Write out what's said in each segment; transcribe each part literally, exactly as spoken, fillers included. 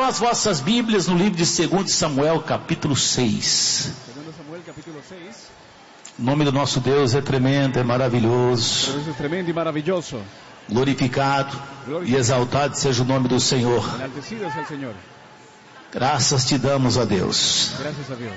as vossas Bíblias no livro de segundo Samuel, capítulo seis. segundo Samuel, capítulo seis. O nome do nosso Deus é tremendo, é maravilhoso. Deus é tremendo e maravilhoso. Glorificado e exaltado seja o nome do Senhor. Enaltecido es el Señor. Graças te damos a Deus. Gracias a Dios.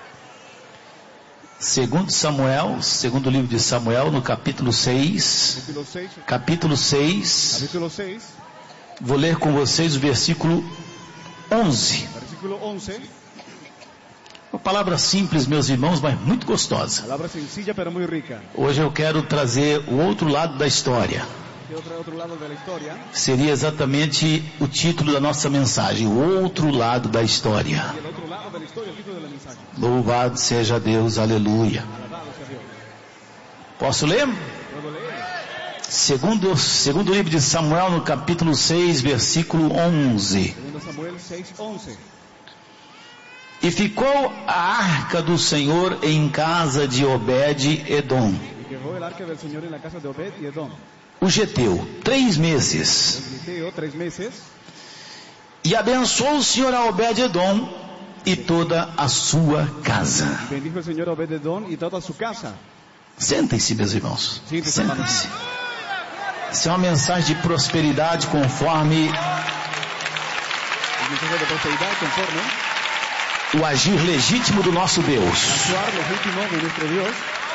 Segundo Samuel, segundo livro de Samuel, no capítulo seis. Capítulo seis. Capítulo seis. Capítulo seis. Vou ler com vocês o versículo onze. Versículo once. Uma palavra simples, meus irmãos, mas muito gostosa. Palabra sencilla pero muy rica. Hoje eu quero trazer o outro lado da história. Otro, otro lado de la historia. Seria exatamente o título da nossa mensagem, o outro lado da história. Y el otro lado de la historia, el título de la mensaje. Louvado seja Deus, aleluia. Alabado sea Dios. Posso ler? ¿Puedo leer? Segundo, segundo livro de Samuel, no capítulo seis, versículo onze. Segundo Samuel seis, once. E ficou a arca do Senhor em casa de Obed-edom, Y quedó el arca del Señor en la casa de Obed y Edom. o geteu, três meses. El Giteo, tres meses. E abençoou o Senhor a Obed-edom e toda a sua casa. Y bendijo el Señor a Obed Edom y toda su casa. Sentem-se, meus irmãos. Siéntense, hermanos. Sentem-se. Isso é uma mensagem de prosperidade conforme El mensaje de prosperidad conforme o agir legítimo do nosso Deus. actuar legítimo de nuestro Dios.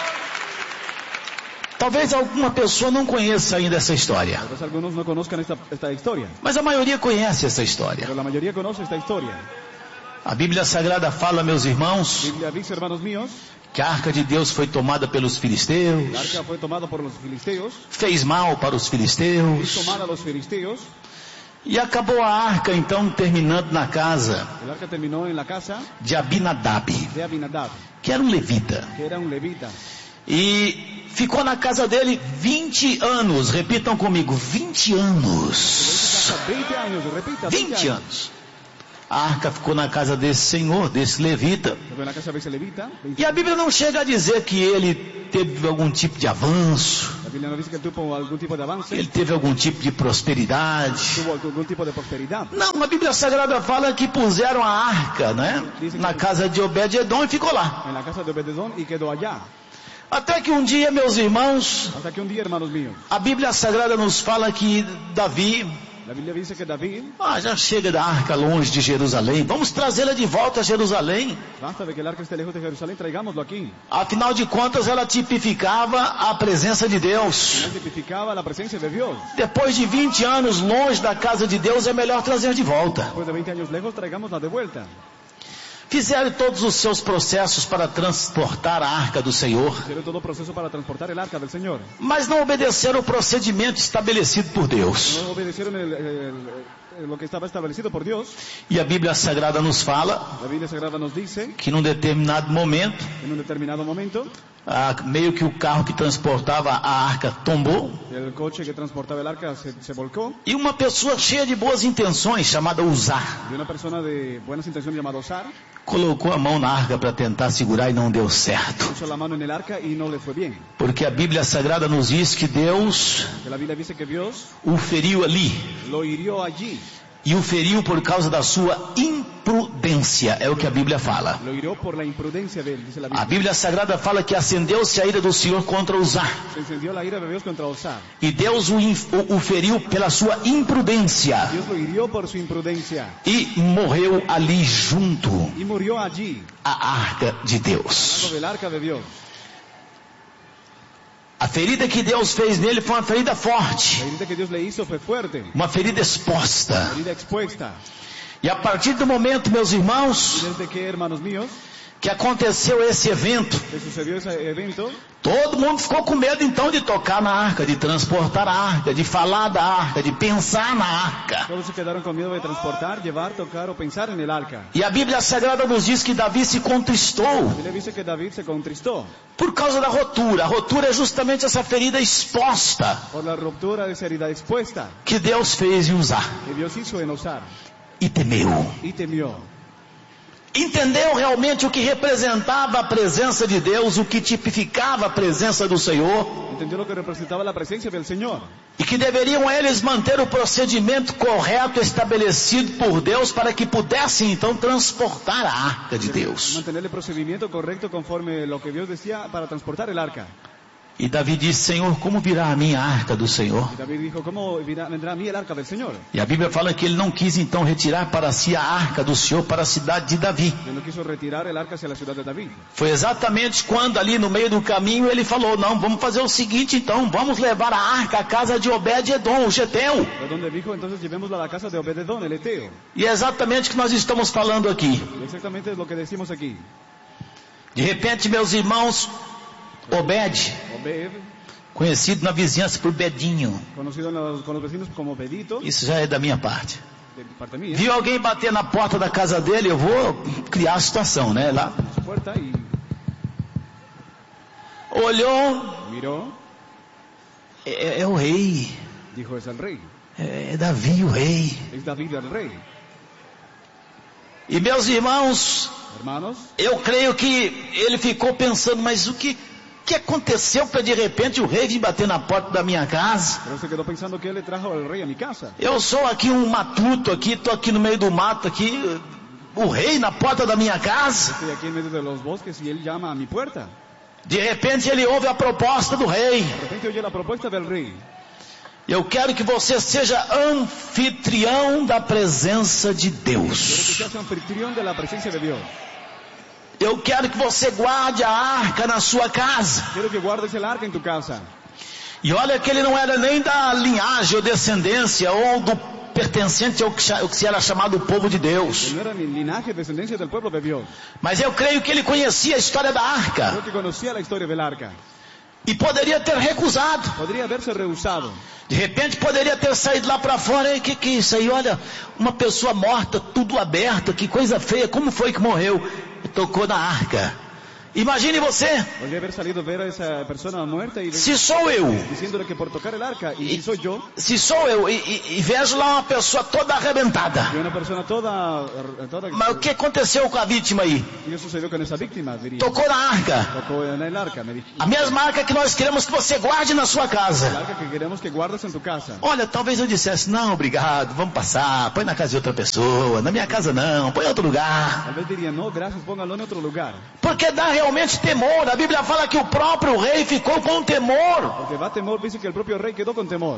Talvez alguma pessoa não conheça ainda essa história, Tal vez algunos no conozcan esta, esta historia, mas a maioria conhece essa história. pero la mayoría conoce esta historia. A Bíblia Sagrada fala, meus La irmãos, Biblia dice, hermanos míos, que a arca de Deus foi tomada pelos el filisteus, arca fue tomada por los filisteos, fez mal para os filisteus, hizo mal a los filisteos. e acabou a arca então terminando na casa El arca terminó en la casa de Abinadab, de Abinadab, que era um levita, que era un levita. e ficou na casa dele vinte anos. Repitam comigo, vinte anos. Hasta veinte años, repita, vinte anos. A arca ficou na casa desse senhor, desse levita. Estuvo en la casa de ese levita. veinte E a Bíblia não chega a dizer que ele teve algum tipo de avanço, La Biblia no dice que él tuvo algún tipo de avance, ele teve algum tipo de prosperidade. tuvo algún tipo de prosperidad. Não, a Bíblia Sagrada fala que puseram a arca, né, na casa de Obed-edom e ficou lá. En la casa de Obed Edom y quedó allá. Até que um dia, meus irmãos, Hasta que un día, hermanos míos, a Bíblia Sagrada nos fala que Davi, la Biblia dice que David, ah, já chega da arca longe de Jerusalém, vamos trazê-la de volta a Jerusalém. basta de que el arca esté lejos de Jerusalén, traigámoslo aquí. Afinal de contas, ela tipificava a presença de Deus. Él tipificaba la presencia de Dios. Depois de vinte anos longe da casa de Deus, é melhor trazer de volta. Después de veinte años lejos, traigámosla de vuelta. Fizeram todos os seus processos para transportar a arca do Senhor, Hicieron todo proceso para transportar el arca del Señor. mas não obedeceram o procedimento estabelecido por Deus. No obedecieron el- el- el- lo que estaba establecido por Dios. E a Bíblia Sagrada nos fala La Biblia Sagrada nos dice que num determinado momento, en un determinado momento, ah, meio que o carro que transportava a arca tombou, el coche que transportaba el arca se, se volcó e uma pessoa cheia de boas intenções, chamada Uzá, y una persona de buenas intenciones llamada Osar colocou a mão na arca para tentar segurar e não deu certo. puso la mano en el arca y no le fue bien. Porque a Bíblia Sagrada nos diz que Deus Que la Biblia dice que Dios o feriu ali, lo hirió allí. e o feriu por causa da sua imprudência, é o que a Bíblia fala. Lo hirió por la imprudencia de él, dice la A Biblia. Bíblia Sagrada fala que acendeu-se a ira do Senhor contra Uzá, Se encendió la ira de Dios contra Osar. e Deus o, inf- o- o feriu pela sua imprudência, Dios lo hirió por su imprudencia e morreu ali junto y murió allí, à arca de Deus. al lado del arca de Dios. A ferida que Deus fez nele foi uma ferida La forte, herida que Dios le hizo fue fuerte, uma ferida exposta. herida expuesta. E a partir do momento, meus irmãos, Y desde que, hermanos míos, que aconteceu esse evento, que sucedió ese evento, todo mundo ficou com medo então de tocar na arca, de transportar a arca, de falar da arca, de pensar na arca. todos se quedaron con miedo de transportar, llevar, tocar o pensar en el arca. E a Bíblia Sagrada nos diz que Davi se contristou La Biblia dice que David se contristó por causa da rotura. A rotura é justamente essa ferida exposta por la ruptura de esa herida expuesta que Deus fez em Uzá, que Dios hizo en Osar e temeu. y temió. entendeu realmente o que representava a presença de Deus, o que tipificava a presença do Senhor. Entendió lo que representaba la presencia del Señor. E que deveriam eles manter o procedimento correto estabelecido por Deus para que pudessem então transportar a arca de Deus. Mantener el procedimiento correcto conforme lo que Dios decía para transportar el arca. E Davi disse, Senhor, como virá a minha arca do Senhor? Y David dijo, ¿cómo virá- vendrá a mí el arca del Señor? E a Bíblia fala que ele não quis então retirar para si a arca do Senhor para a cidade de Davi. Él no quiso retirar el arca hacia la ciudad de David. Foi exatamente quando ali no meio do caminho ele falou, não, vamos fazer o seguinte então, vamos levar a arca à casa de Obed-edom, o geteu. Fue donde dijo, entonces llevémosla a la casa de Obed-edom, el Eteo. E é exatamente o que nós estamos falando aqui. Y exactamente es lo que decimos aquí. De repente, meus irmãos, Obed, Obed, conhecido na vizinhança por Bedinho, conocido en los- con los vecinos como Bedito, isso já é da minha parte. de parte mía, Viu alguém bater na porta da casa dele, eu vou criar a situação, né? Lá, su puerta y olhou, miró, é, é o rei, dijo, es el rey. é, é Davi o rei. Es David el rey. E meus irmãos, Hermanos, eu creio que ele ficou pensando, mas o que, que aconteceu para de repente o rei vir bater na porta da minha casa? pero se quedó pensando que él le trajo al rey a mi casa. Eu sou aqui um matuto aqui, tô aqui no meio do mato aqui, o rei na porta da minha casa. Estoy aquí en medio de los bosques y él llama a mi puerta. De repente ele ouve a proposta do rei. De repente oye la propuesta del rey. Eu quero que você seja anfitrião da presença de Quiero que Deus. seas anfitrión de la presencia de Dios. Eu quero que você guarde a arca na sua casa. Quiero que guardes el arca en tu casa. E olha que ele não era nem da linhagem ou descendência ou do pertencente ao que cha- ao que se era chamado o povo de Deus. Él no era ni linaje, descendencia del pueblo de Dios. Mas eu creio que ele conhecia a história da arca. Creo que conocía la historia del arca. E poderia ter recusado. Podría haberse rehusado. De repente poderia ter saído lá para fora. O que, que é isso aí? Olha, uma pessoa morta, tudo aberto, que coisa feia. Como foi que morreu? E tocou na arca. Imagine você, Podría haber salido a ver a esa persona muerta y se sou eu, diciéndole que por tocar el arca, y si soy yo, se sou eu, e, e, e vejo lá uma pessoa toda arrebentada. y una persona toda, toda Mas o que aconteceu com a vítima aí? ¿qué sucedió con esa víctima? Diría. Tocou na arca. Tocó en el arca, me dijo. A mesma arca que nós queremos que você guarde na sua El casa. arca que queremos que guardes en tu casa. Olha, talvez eu dissesse, não, obrigado, vamos passar, põe na casa de outra pessoa, na minha casa não, põe em outro lugar. Tal vez diría, no, gracias, póngalo en otro lugar. Porque dá realmente temor. A Bíblia fala que o próprio rei ficou com temor. Porque da temor, dice que el propio rey quedó con temor.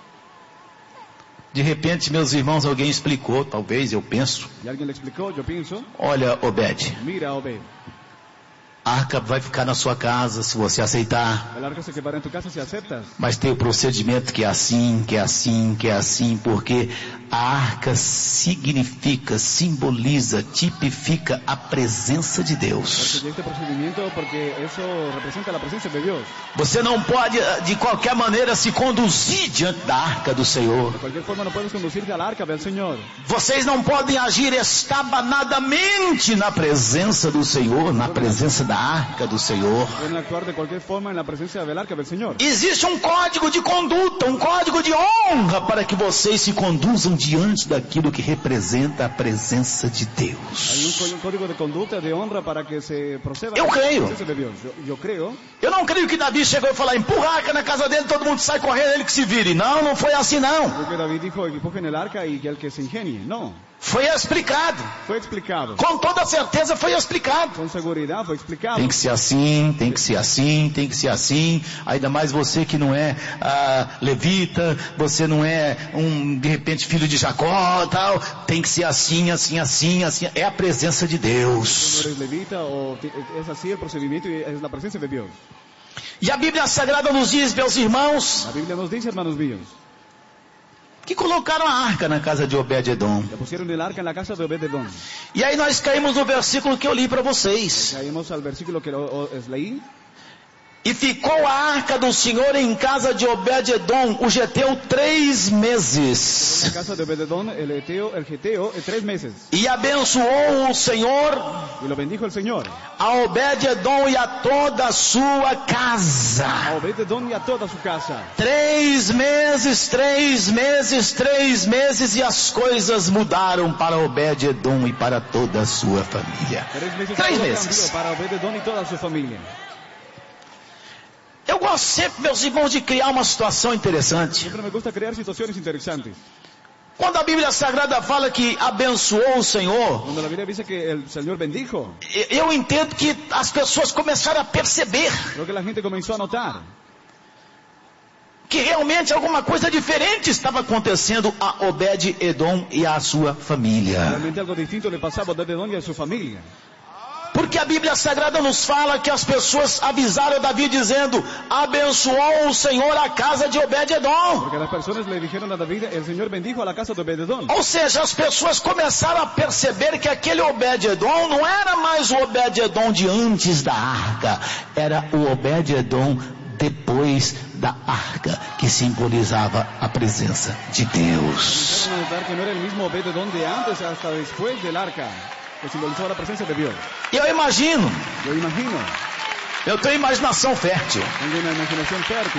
De repente, meus irmãos, alguém explicou, talvez, eu penso. Y alguien le explicó, yo pienso, Olha, Obed, mira, Obed, a arca vai ficar na sua casa se você aceitar. el arca se quedará en tu casa si aceptas. Mas tem o procedimento que é assim, que é assim, que é assim, porque a arca significa, simboliza, tipifica a presença de Porque Deus. este procedimiento, porque eso representa la presencia de Dios. Você não pode, de qualquer maneira, se conduzir diante da arca do Senhor. De cualquier forma no puedes conducirte al arca del Señor. Vocês não podem agir estabanadamente na presença do Senhor, na presença da arca do Senhor. Pueden actuar de cualquier forma en la presencia del arca del Señor. Existe um código de conduta, um código de honra para que vocês se conduzam diante daquilo que representa a presença de Hay Deus. un, co- un código de conducta, de honra para que se proceda Eu a la creio. presencia de Dios. Yo, yo creo. Eu não creio que Davi chegou e falou, empurra a arca na casa dele, todo mundo sai correndo, ele que se vire. Não, não foi assim não. Creo que David dijo que empujen el arca y que el que se ingenie. No. Foi explicado. Fue explicado. Com toda certeza foi explicado. Con seguridad fue explicado. Tem que ser assim, tem que ser assim, tem que ser assim. Ainda mais você que não é ah, levita, você não é um, de repente, filho de Jacó, tal. Tem que ser assim, assim, assim, assim. É a presença de No Deus. eres levita o ti- es así el procedimiento y es la presencia de Dios. E a Bíblia Sagrada nos diz, meus irmãos, La Biblia nos dice, hermanos míos, que colocaram a arca na casa de Obed-edom. que pusieron el arca en la casa de Obed-edom. E aí nós caímos no versículo que eu li para vocês. Caímos al versículo que lo- o- es leí. E ficou a arca do Senhor em casa de Obed-edom, o geteu, três meses. En casa de Obed-edom, el Eteo, el Geteo, en tres meses. E abençoou o Senhor Y lo bendijo el Señor. a Obed-edom e a toda a sua casa. A Obed-edom y a toda su casa. Três meses, três meses, três meses, e as coisas mudaram para Obed-edom e para toda a sua família. Tres meses, Três todo meses. cambió para Obed-edom y toda su familia. Eu gosto sempre, meus irmãos, de criar uma situação interessante. Siempre me gusta crear situaciones interesantes. Quando a Bíblia Sagrada fala que abençoou o Senhor, Cuando la Biblia dice que el Señor bendijo, eu entendo que as pessoas começaram a perceber creo que la gente comenzó a notar que realmente alguma coisa diferente estava acontecendo a Obed-edom e à sua família. realmente algo distinto le pasaba a Obed-edom y a su familia. Porque a Bíblia Sagrada nos fala que as pessoas avisaram Davi dizendo: abençoou o Senhor a casa de Obed-edom. Porque las personas le dijeron a David, el Señor bendijo a la casa de Obed-edom. Ou seja, as pessoas começaram a perceber que aquele Obed-edom não era mais o Obed-edom de antes da arca, era o Obed-edom depois da arca, que simbolizava a presença de Deus. Empezaron a notar que no era el mismo Obed-edom de antes hasta después del arca, que simbolizaba la presencia de Dios. E eu imagino, Yo imagino, eu tenho imaginação fértil, tengo una imaginación fértil.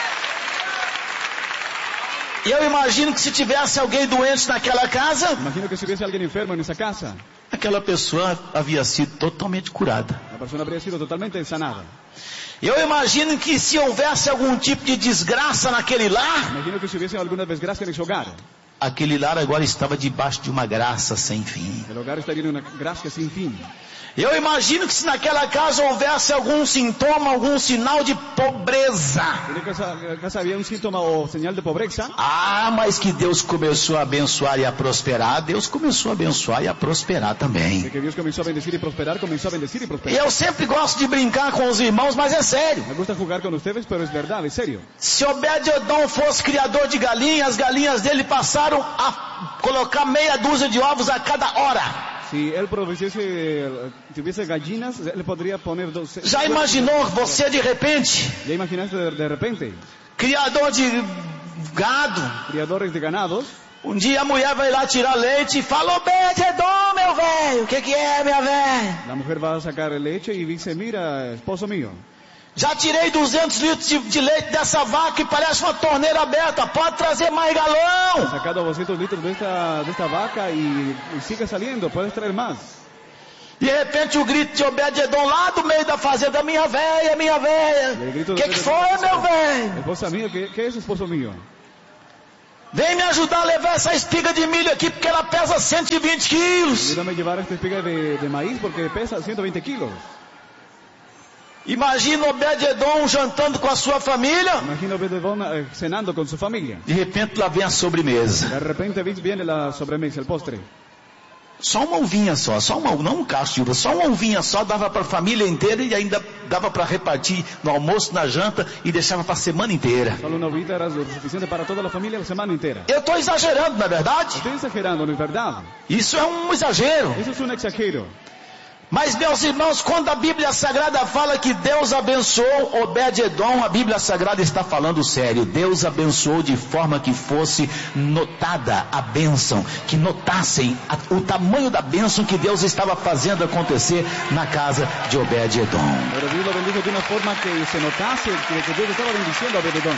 e eu imagino que se tivesse alguém doente naquela casa, Imagino que si hubiese alguien enfermo en esa casa, aquela pessoa havia sido totalmente curada. la persona habría sido totalmente sanada. Eu imagino que se houvesse algum tipo de desgraça naquele lar, Imagino que si hubiese alguna desgracia en ese hogar, aquele lar agora estava debaixo de uma graça sem fim. el hogar estaría en una gracia sin fin. Eu imagino que se naquela casa houvesse algum sintoma, algum sinal de pobreza. En esa casa, casa había un síntoma o señal de pobreza. Ah, mas que Deus começou a abençoar e a prosperar, Deus começou a abençoar e a prosperar De também. que Dios comenzó a bendecir y prosperar, comenzó a bendecir y E prosperar. eu sempre gosto de brincar com os irmãos, mas é sério. Me gusta jugar con ustedes, pero es verdad, es serio. Se Obed-edom fosse criador de galinhas, as galinhas dele passaram a colocar meia dúzia de ovos a cada hora. Si él produciese, tuviese gallinas, él podría poner dos. Já imaginou você de repente, Ya imaginaste de, de repente, criador de gado, criadores de ganados, um dia a mulher vai lá tirar leite e fala: Obed-edom, meu velho, o que que é, minha velha? la mujer va a sacar leche y dice, mira, esposo mío, Já tirei duzentos litros de, de leite dessa vaca e parece uma torneira aberta, pode trazer mais he galão. sacado doscientos litros de esta, de esta vaca y, y sigue saliendo, puedes traer más. De repente o grito de Obed-edom lá do meio da fazenda: minha velha, minha Y el velha, grito o de que que Obed-edom, foi, meu velho? esposa mía, ¿qué, ¿qué es esposo mío? Vem me ajudar a levar essa espiga de milho aqui, porque ela pesa cento e vinte quilos. Ayúdame a llevar esta espiga de, de maíz porque pesa ciento veinte kilos. Imagina Obed-edom jantando com a sua família. Imagino Obed-edom eh, cenando con su familia. De repente lá vem a sobremesa. De repente viene la sobremesa, el postre. Só uma uvinha só, só uma, não um cacho de uva, só uma uvinha só dava para a família inteira e ainda dava para repartir no almoço, na janta e deixava para a semana inteira. Solo una uvita era lo suficiente para toda la familia la semana entera. Eu estou exagerando, não é verdade? Estoy exagerando, ¿no es verdad? Isso é um exagero. Eso es un exagero. Mas, meus irmãos, quando a Bíblia Sagrada fala que Deus abençoou Obed-edom, a Bíblia Sagrada está falando sério. Deus abençoou de forma que fosse notada a bênção, que notassem a, o tamanho da bênção que Deus estava fazendo acontecer na casa de Obed-edom. Pero Dios lo bendijo de una forma que se notase que, que Dios estaba bendiciendo a Obed-edom.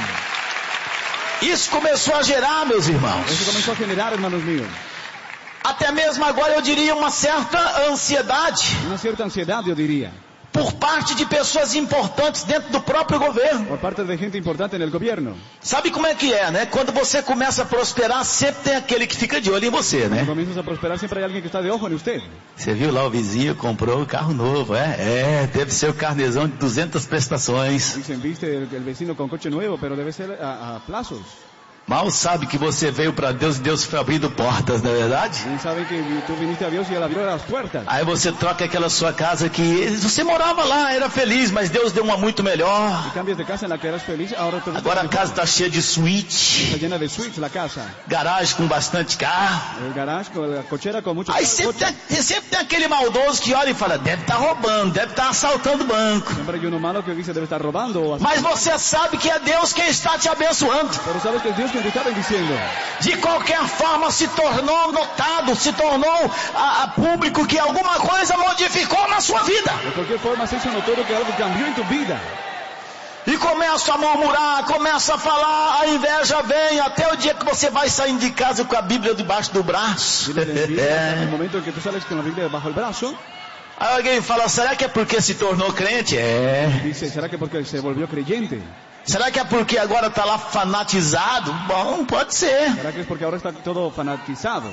Isso começou a gerar, meus irmãos, Eso comenzó a generar, hermanos míos, até mesmo agora eu diria uma certa ansiedade una cierta ansiedad, yo diría, por parte de pessoas importantes dentro do próprio governo. por parte de gente importante en el gobierno. Sabe como é que é, né? Quando você começa a prosperar, sempre tem aquele que fica de olho em você, né? Cuando comienzas a prosperar, siempre hay alguien que está de ojo en usted. Você viu lá o vizinho comprou o carro novo, é? É, deve ser o carnezão de duzentas prestações. Dicen, viste, el, el vecino con coche nuevo, pero debe ser a, a plazos. Mal sabe que você veio para Deus e Deus foi abrindo portas, não é verdade? Bien saben que tú viniste a Dios y Él abrió las puertas. Aí você troca aquela sua casa que você morava lá, era feliz, mas Deus deu uma muito melhor. Y cambias de casa en la que eras feliz, ahora te Agora a casa está cheia de suíte, está llena de suites la casa. garagem com bastante carro. El garage, con la cochera con muchos Aí sempre coches. tem, sempre tem aquele maldoso que olha e fala, deve estar roubando, deve estar assaltando o banco. Siempre hay uno malo que dice debe estar robando o así. Mas você sabe que é Deus quem está te abençoando. Pero sabes que es Dios quien te está bendiciendo. De qualquer forma se tornou notado, se tornou a, a público que alguma coisa modificou na sua vida. De cualquier forma se hizo notorio que algo cambió en tu vida. E começa a murmurar, começa a falar, a inveja vem, até o dia que você vai saindo de casa com a Bíblia debaixo do braço. Viene la envidia, en el momento en que tú sales con la Biblia bajo el brazo, Aí alguém fala, será que é porque se tornou crente? É. dice, ¿será que porque se volvió creyente? Será que é porque agora está lá fanatizado? Bom, pode ser. ¿Será que es porque ahora está todo fanatizado?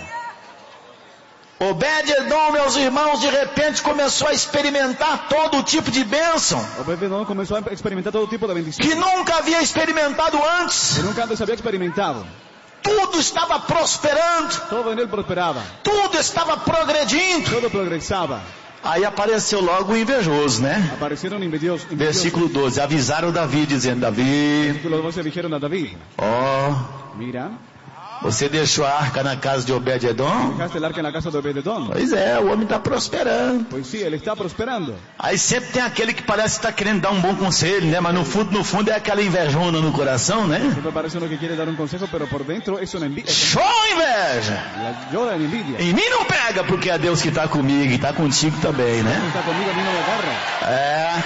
Obed-Edom, meus irmãos, de repente começou a experimentar todo tipo de bênção Obed-Edom comenzó a experimentar todo tipo de bendición que nunca havia experimentado antes. que nunca antes había experimentado. Tudo estava prosperando, Todo en él prosperaba, tudo estava progredindo. todo progresaba. Aí apareceu logo o invejoso, né? Aparecieron envidiosos. Versículo doze, avisaram Davi, dizendo, Davi, Versículo doce dijeron a David, ó, mira, você deixou a arca na casa de Obed-Edom? dejaste el arca en la casa de Obed-Edom. Pois é, o homem está prosperando. Pues sí, él está prosperando. Aí sempre tem aquele que parece estar querendo dar um bom conselho, né? Mas no fundo, no fundo é aquela invejona no coração, né? Siempre parece uno que quiere dar un consejo, pero por dentro es una envidia. Show inveja! La llora en envidia. Em mim não pega, porque é Deus que está comigo e está contigo também, né? Está conmigo, a mí no me agarra. É.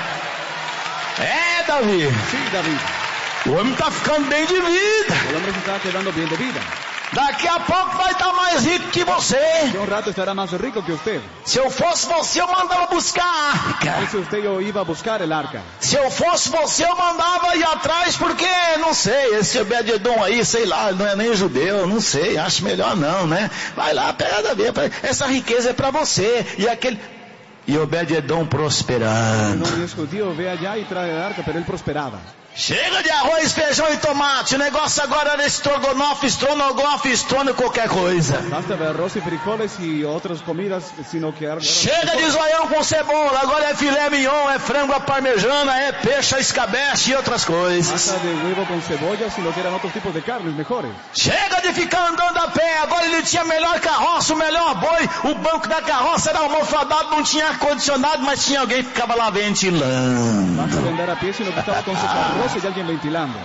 É, Davi. Sí, David. O homem está ficando bem de vida. El hombre se está quedando bien de vida. Daqui a pouco vai estar mais rico que você. De un rato estará más rico que usted. Se eu fosse você, eu mandava buscar a arca. Si usted yo iba a buscar el arca. Se eu fosse você, eu mandava ir atrás, porque, não sei, esse Obed-Edom aí, sei lá, não é nem judeu, não sei, acho melhor não, né? Vai lá, pega Davi, essa riqueza é para você. E aquele... E Obed-Edom prosperando. No es judío, ve allá y trae el arca, pero él prosperaba. Chega de arroz, feijão e tomate. O negócio agora era estrogonofe, estrogonofe, estrono qualquer coisa. Basta de arroz y frijoles y otras comidas, sino que... Chega de zoião com cebola. Agora é filé mignon, é frango à parmejana, é peixe à escabeche e outras coisas. Basta de huevo con cebolla, sino que eran otros tipos de carnes mejores. Chega de ficar andando a pé. Agora ele tinha melhor carroça, o melhor boi. O banco da carroça era almofadado, não tinha ar-condicionado, mas tinha alguém que ficava lá ventilando. Basta de andar a pie, sino que estaba con su carroza y alguien ventilando.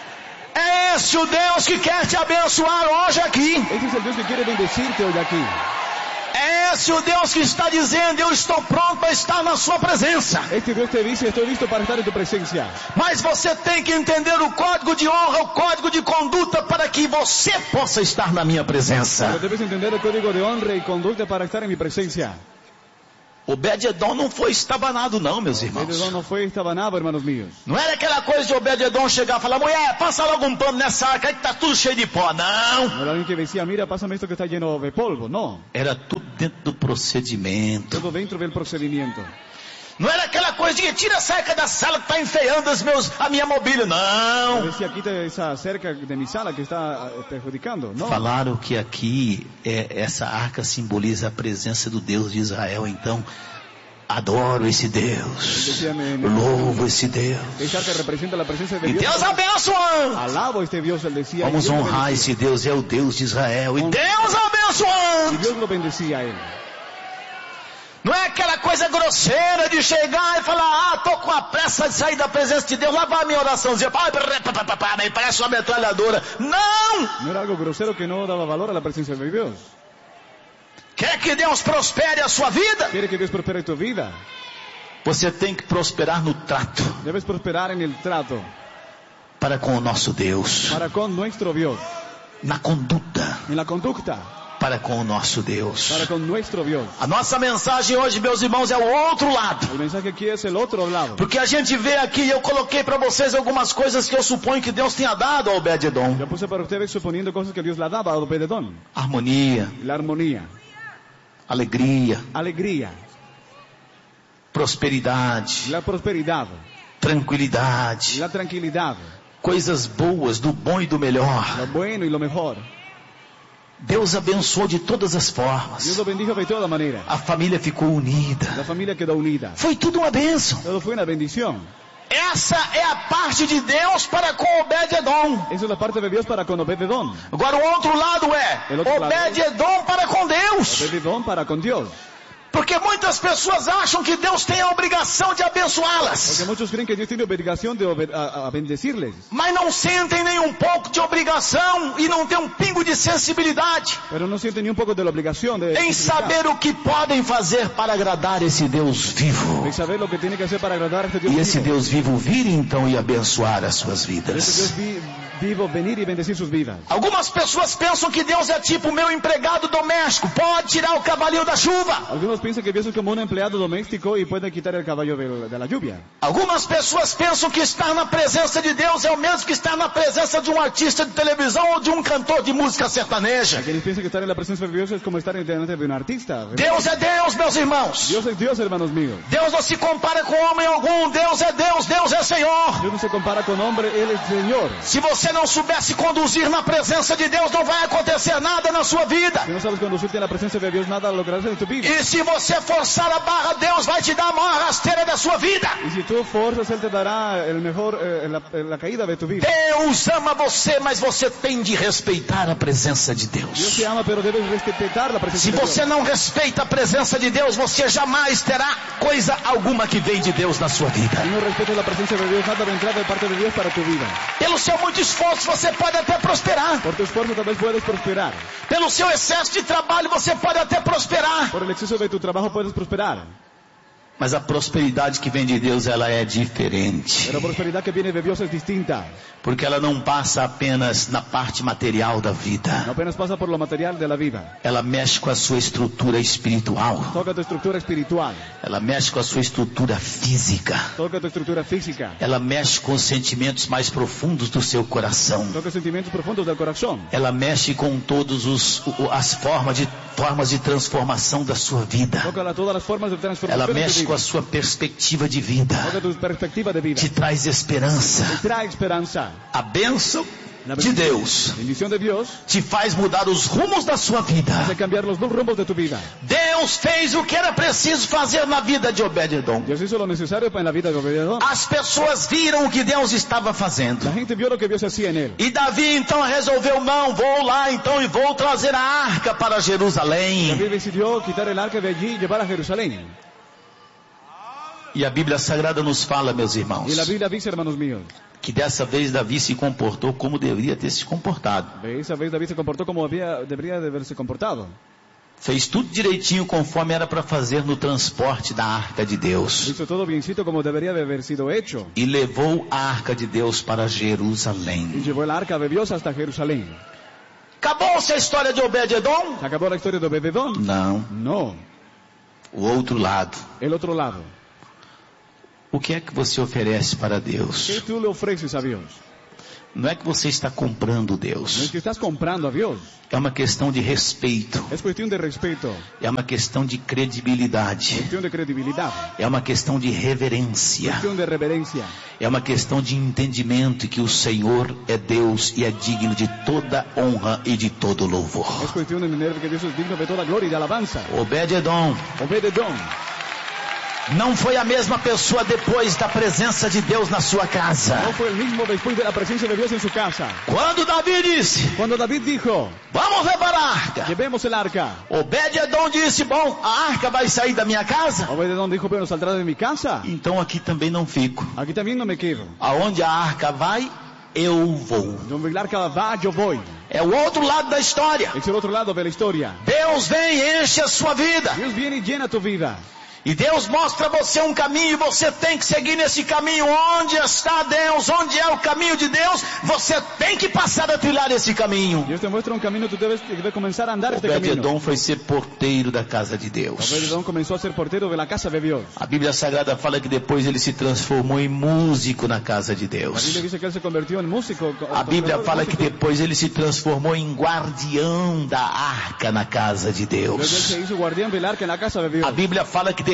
É esse o Deus que quer te abençoar hoje aqui. Ese es el Dios que quiere bendecirte hoy aquí. É esse o Deus que está dizendo, eu estou pronto para estar na sua presença. Este Dios te dice, estoy listo para estar en tu presencia. Mas você tem que entender o código de honra, o código de conduta para que você possa estar na minha presença. Pero debes entender el código de honra y conducta para estar en mi presencia. Obed-Edom não foi estabanado não, meus irmãos. Obed-Edom no fue estabanado, hermanos míos. Não era aquela coisa de Obed-Edom chegar e falar, mulher, passa logo um pano nessa arca aí que está tudo cheio de pó. Não. No era alguien que decía, mira, pásame esto que está lleno de polvo. No. Era tudo dentro do procedimento. Todo dentro del procedimiento. Não era aquela coisa de tira essa arca da sala que está enfeiando os meus, a minha mobília. Não. Decía, quita esa cerca de mi sala que está perjudicando. No. Falaram que aqui é, essa arca simboliza a presença do Deus de Israel. Então, adoro esse Deus. Louvo esse Deus. Esa arca representa la presencia de E Dios. Deus abençoando. Alabo a este Dios, él decía. Vamos y Dios lo honrar bendecía. esse Deus, é o Deus de Israel. E Deus Y abençoando. Dios lo bendecía a él. Não é aquela coisa grosseira de chegar e falar, ah, tô com a pressa de sair da presença de Deus, lá vai a minha oraçãozinha, pá, pá, pá, pá, pá, parece uma metralhadora. Não! No era algo grosero que no daba valor a la presencia de Dios. Quer que Deus prospere a sua vida? Quiere que Dios prospere tu vida. Você tem que prosperar no trato Debes prosperar en el trato para com o nosso Deus, para con nuestro Dios. na conduta En la conducta para com o nosso Deus. para con nuestro Dios. A nossa mensagem hoje, meus irmãos, é o outro lado. El mensaje aquí es el otro lado. Porque a gente vê aqui, eu coloquei para vocês algumas coisas que eu suponho que Deus tenha dado ao Obed-Edom. Yo puse para ustedes suponiendo cosas que Dios la daba a Obed-Edom. Harmonia, La armonía, alegria, alegría, prosperidade, la prosperidad, tranquilidade, la tranquilidad, coisas boas, do bom e do melhor. Lo bueno y lo mejor. Deus abençoou de todas as formas. Dios lo bendijo de toda manera. A família ficou unida. La familia quedó unida. Foi tudo uma bênção. Todo fue una bendición. Essa é a parte de Deus para com Obed-edom. Esa es la parte de Dios para con Obed-edom. Agora o outro lado é Obed-edom para com Deus. Obed-edom para con Dios. Porque muitas pessoas acham que Deus tem a obrigação de abençoá-las. Porque muchos creen que Dios tiene obligación de obed- a, a bendecirles. Mas não sentem nem um pouco de obrigação e não tem um pingo de sensibilidade Pero no sienten ni un poco de la obligación de, em saber o que podem fazer para agradar esse Deus vivo. de saber lo que tiene que hacer para agradar a este Dios E esse vivo. Deus vivo vir então e abençoar as suas Este vidas. Dios vi- vivo venir y bendecir sus vidas. Algumas pessoas pensam que Deus é tipo meu empregado doméstico, pode tirar o cavalinho da chuva. Algunos piensan que Dios es como un empleado doméstico y puede quitar el caballo de, de la lluvia. Algumas pessoas pensam que estar na presença de Deus é o mesmo que estar na presença de um artista de televisão ou de um cantor de música sertaneja. Quienes piensan que estar en la presencia de Dios es como estar delante de un artista. Deus é Deus, meus irmãos. Dios es Dios, hermanos míos. Deus não se compara com homem algum. Deus é Deus, Deus é Senhor. Dios no se compara con hombre, Él es Señor. Se você não souber se conduzir na presença de Deus, não vai acontecer nada na sua vida. Si no sabes conducirte en la presencia de Dios, nada lograrás en tu vida. E se você forçar a barra, Deus vai te dar a maior rasteira da sua vida. Y si tú forzas, Él te dará el mejor, eh, la, la caída de tu vida. Deus ama você, mas você tem de respeitar a presença de Dios Deus. te ama, pero debes respetar la presencia Se de Dios. você não respeita a presença de Deus, você jamais terá coisa alguma que vem de Deus na sua vida. Si no respetas la presencia de Dios, nada vendrá de parte de Dios para tu vida. Pelo seu muito esforço, você pode até prosperar. Por tu esfuerzo tal vez puedes prosperar. Pelo seu excesso de trabalho, você pode até prosperar. Por el exceso de tu trabajo puedes prosperar. Mas a prosperidade que vem de Deus, ela é diferente. Pero la prosperidad que viene de Dios es distinta. Porque ela não passa apenas na parte material da No vida. apenas pasa por lo material de la vida. Ela mexe com a sua estrutura espiritual. Toca tu estructura espiritual. Ela mexe com a sua estrutura física. Toca tu estructura física. Ela mexe com os sentimentos mais profundos do seu coração. Toca sentimientos profundos del corazón. Ela mexe com todas as formas de, formas de transformação da sua vida. Toca la- todas las formas de Ela transformación de tu mexe vida. com a sua perspectiva de vida. Toca tu perspectiva de vida. Te traz esperança. Te trae esperanza. A bênção de Deus Bendición de Dios te faz mudar os rumos da sua vida. hace cambiar los dos rumbos de tu vida. Deus fez o que era preciso fazer na vida de Obed-edom. Dios hizo lo necesario en la vida de Obed-edom. As pessoas viram o que Deus estava fazendo. La gente vio lo que Dios hacía en él. E Davi então resolveu, não, vou lá então e vou trazer a arca para Jerusalém. David decidió quitar el arca de allí y llevar a Jerusalén. E a Bíblia Sagrada nos fala, meus irmãos, Y la Biblia dice, hermanos míos, que dessa vez Davi se comportou como deveria ter se comportado. de esa vez David se comportó como había- debería de haberse comportado. Fez tudo direitinho conforme era para fazer no transporte da arca de Deus. Hizo todo biencito como debería de haber sido hecho. E levou a arca de Deus para Y Jerusalém. llevó el arca de Dios hasta Jerusalén. Acabou-se a história de Obed-edom? ¿Se acabó la historia de Obed-edom? Não. No. O outro lado. El otro lado. O que é que você oferece para ¿Qué Deus? tú le ofreces a Dios? Não é que você está comprando No es Deus. que estás comprando a Dios. É uma questão de respeito. Es cuestión de respeto. É uma questão de credibilidade. Cuestión de credibilidad. É uma questão de reverência. Cuestión de reverencia. É uma questão de entendimento que o Senhor é Deus e é digno de toda honra e de todo louvor. Es cuestión de entender que Dios es digno de toda gloria y de alabanza. Obed-edom Obed-edom não foi a mesma pessoa depois da presença de Deus na sua casa. no fue el mismo después de la presencia de Dios en su casa. Quando Davi disse, Cuando David dijo, vamos levar a arca, llevemos el arca, Obed-edom disse, bom, a arca vai sair da minha casa, Obed-edom dijo, pero saldrá de mi casa. então aqui também não fico. Aquí también no me quedo. Aonde a arca vai, eu vou. Donde el arca va, yo voy. É o outro lado da história. Es el otro lado de la historia. Deus vem e enche a sua vida. Dios viene y llena tu vida. E Deus mostra a você um caminho e você tem que seguir nesse caminho. Onde está Deus? Onde é o caminho de Deus? Você tem que passar a trilhar esse caminho. Dios te muestra un camino, tú debes, debes comenzar a andar este camino. Obed-edom foi ser porteiro da casa de Deus. Obed-edom comenzó a ser portero de la casa de Dios. A Bíblia Sagrada fala que depois ele se transformou em músico na casa de La Biblia Deus. dice que él se convirtió en músico. A Bíblia tocador de fala que música. depois ele se transformou em guardião da arca na casa de Luego él Deus. se hizo guardián del arca en la casa de Dios. A Bíblia fala que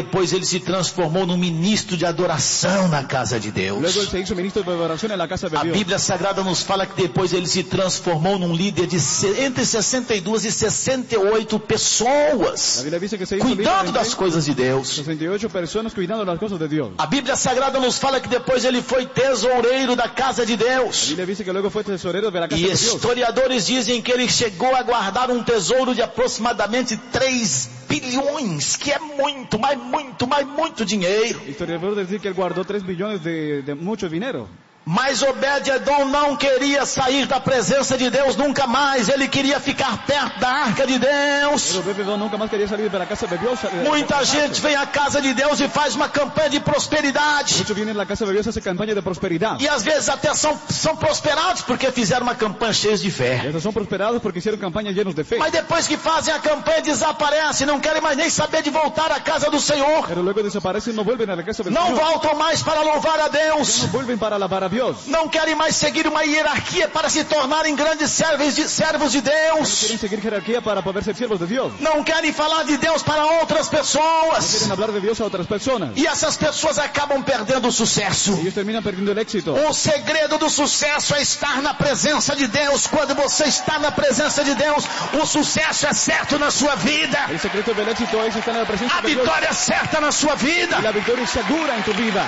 depois ele se transformou num ministro de adoração na casa de Deus. Luego él se hizo ministro de adoración en la casa de A Dios. Bíblia Sagrada nos fala que depois ele se transformou num líder de entre sessenta e duas e sessenta e oito La pessoas, Biblia dice que se hizo cuidando líder das de coisas de Deus. sesenta y ocho personas cuidando las cosas de Dios. A Bíblia Sagrada nos fala que depois ele foi tesoureiro da casa de La Deus. Biblia dice que luego fue tesorero de la casa E de Dios. historiadores dizem que ele chegou a guardar um tesouro de aproximadamente três bilhões, que é muito, mas muito, mas muito dinheiro. Historiadores dicen que él guardó tres billones de, de mucho dinero. Mas Obed-Edom não queria sair da presença de Deus nunca mais. Ele queria ficar perto da arca de Deus. Pero Obed-Edom nunca más quería salir de la casa de Dios. Muita gente vem à casa de Deus e faz uma campanha de prosperidade. Muchos vienen a la casa de Dios, hace campaña de prosperidad. E às vezes até são, são prosperados porque fizeram uma campanha cheia de Y fé. estos son prosperados porque hicieron campañas llenos de fe. Mas depois que fazem a campanha desaparecem, não querem mais nem saber de voltar à casa do Senhor. Pero luego desaparecen, no vuelven a la casa del Não Señor. voltam mais para louvar a Deus. No vuelven para alabar a Dios. Não querem mais seguir uma hierarquia para se tornarem grandes servos de, servos de No Deus. quieren seguir jerarquía para poder ser siervos de Dios. Não querem falar de Deus para outras No pessoas. quieren hablar de Dios a otras personas. E essas pessoas acabam perdendo o sucesso. Ellos terminan perdiendo el éxito. O segredo do sucesso é estar na presença de Deus. Quando você está na presença de Deus, o sucesso é certo na sua vida. El secreto del éxito es estar en la presencia A de Dios. vitória é certa na sua vida. Y la victoria es segura en tu vida.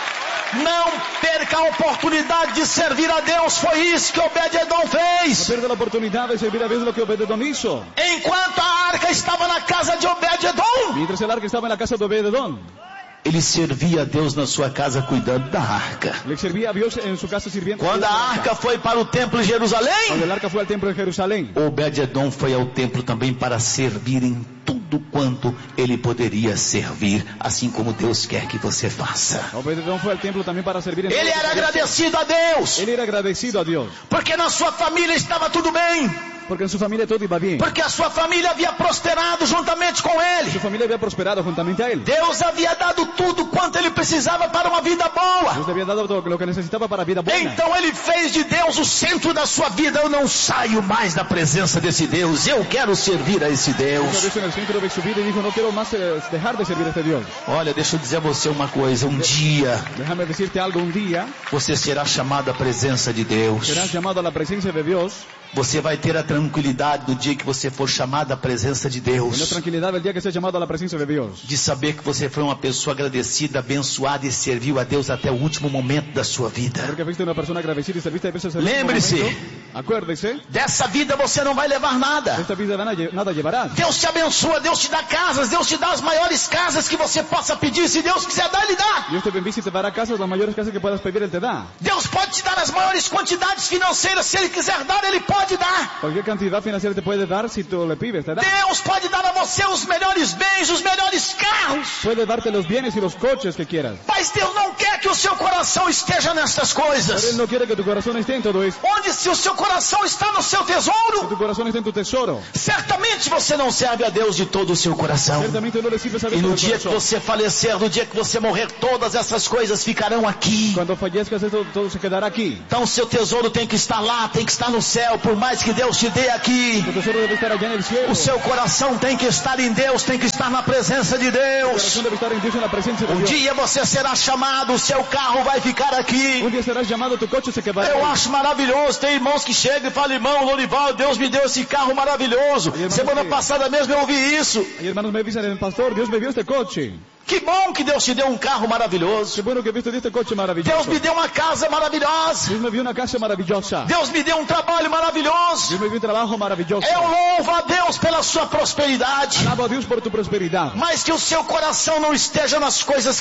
Não perca a oportunidade de servir a Deus. Foi isso que Obed-Edom No fez. pierda la oportunidad de servir a Dios, lo que Obed-Edom hizo. Enquanto a arca estava na casa de Obed-Edom, Mientras el arca estaba en la casa de Obed-Edom, ele servia a Deus na sua casa cuidando da arca. le servía a Dios en su casa sirviendo. Quando a arca foi para o templo em Jerusalém, Cuando el arca fue al templo de Jerusalén, Obed-Edom foi ao templo também para servir em tudo quanto ele poderia servir, assim como Deus quer que você faça. Obed-Edom fue al templo también para servir en Ele todo lo era que Dios- agradecido a Deus, Él era agradecido a Dios, porque na sua família estava tudo bem, porque en su familia todo iba bien. porque a sua família havia prosperado juntamente com Su ele. familia había prosperado juntamente a él. Deus havia dado tudo quanto ele precisava para uma vida boa. Dios le había dado todo lo que necesitaba para vida buena. Então ele fez de Deus o centro da sua vida. Eu não saio mais da presença desse Deus. Eu quero servir a esse Puso a Deus. Dios en el centro de su vida y dijo, no quiero más eh, dejar de servir a este Dios. Olha, deixa eu dizer a você uma coisa. Um dia Déjame decirte algo, un día você será chamado à presença de Deus. serás llamado a la presencia de Dios. Você vai ter a tranquilidade do dia que você for chamado à presença de Con la Deus. tranquilidad del día que seas llamado a la presencia de Dios. De saber que você foi uma pessoa agradecida, abençoada e serviu a Deus até o último momento da sua vida. Porque fuiste una persona agradecida y serviste a Dios hasta el último Lembre-se. momento. Acuérdese, Dessa vida você não vai levar nada. esta vida nada lle- nada llevarás. Deus te abençoa, Deus te dá casas, Deus te dá as maiores casas que você possa pedir. Se Deus quiser dar, Ele dá. Dios te bendice y te dará casas, las mayores casas que puedas pedir, Él te da. Deus pode te dar as maiores quantidades financeiras. Se Ele quiser dar, Ele pode dar. Cualquier cantidad financiera te puede dar si tú le pides, te da. Deus pode dar a você os melhores bens, os melhores carros. Puede darte los bienes y los coches que quieras. Mas Deus não quer que o seu coração esteja nessas Pero Él coisas. no quiere que tu corazón esté en todo esto. Onde se o seu coração está no seu Que tesouro, tu corazón esté en tu tesoro. certamente você não serve a Deus de todo o seu coração. Ciertamente no le sirves a Dios E no con el dia que corazón. você falecer, no dia que você morrer, todas essas coisas ficarão aqui. Cuando fallezcas, esto todo se quedará aquí. Então seu tesouro tem que estar lá, tem que estar no céu, por mais que Deus te dê aqui. Tu tesoro debe estar allá en el cielo. O seu coração tem que estar em Deus, tem que estar na presença de Tu Deus. corazón debe estar en Dios, en la presencia de Um Dios. dia você será chamado, o seu carro vai ficar aqui. Un día serás llamado, tu coche se quedará Eu ahí. acho maravilhoso, tem irmãos que chegam e falam, irmão Lorival, Deus me deu esse carro maravilhoso. irmãos Semana que- passada mesmo eu ouvi isso. Y hermanos me dicen, pastor, Dios me dio este coche. Que bom que Deus te deu um carro maravilhoso. Qué bueno que viste este coche Deus maravilloso. me deu uma casa maravilhosa. Dios me dio una casa maravillosa. Deus me deu um trabalho maravilhoso. Dios me dio un trabajo maravilloso. Eu louvo a Deus pela sua prosperidade. Alabo a Dios por tu prosperidad. Mas que o seu coração não esteja nas coisas